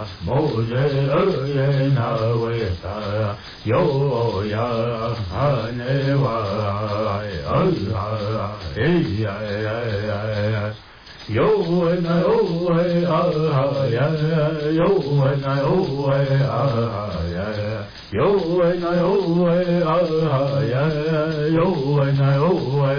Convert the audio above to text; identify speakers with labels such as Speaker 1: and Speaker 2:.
Speaker 1: 摩耶二耶那维达哟呀阿内瓦啊哎呀呀呀。哟喂那哟喂啊呀，哟喂那哟喂啊呀，哟喂那哟喂啊呀，哟喂那哟喂。